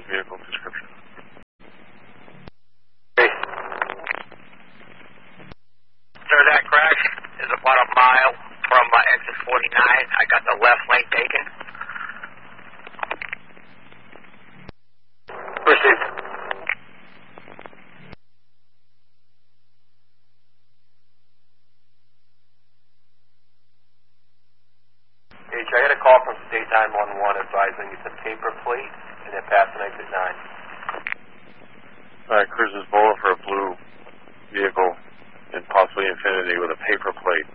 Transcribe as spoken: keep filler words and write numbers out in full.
vehicle description. Hey. Sir, that crash is about a mile from uh, exit forty-nine. I got the left lane taken. Received. H, I got a call from State nine one one advising it's a paper plate and they're passing exit nine. Alright, Cruises Bowler for a blue vehicle and possibly Infinity with a paper plate.